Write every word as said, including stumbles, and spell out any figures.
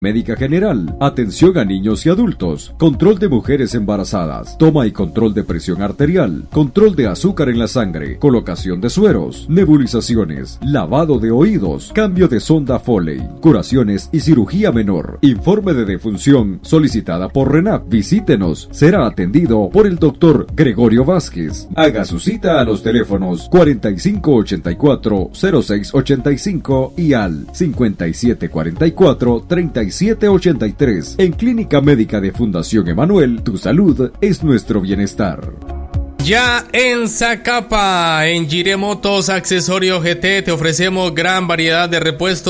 Médica General, atención a niños y adultos, control de mujeres embarazadas, toma y control de presión arterial, control de azúcar en la sangre, colocación de sueros, nebulizaciones, lavado de oídos, cambio de sonda Foley, curaciones y cirugía menor. Informe de defunción solicitada por RENAP. Visítenos, será atendido por el doctor Gregorio Vázquez. Haga su cita a los teléfonos cuarenta y cinco ochenta y cuatro cero seis ochenta y cinco y al cincuenta y siete cuarenta y cuatro treinta y siete ochenta y tres. En Clínica Médica de Fundación Emanuel, tu salud es nuestro bienestar. Ya en Zacapa, en Jiré Motos Accesorio G T, te ofrecemos gran variedad de repuestos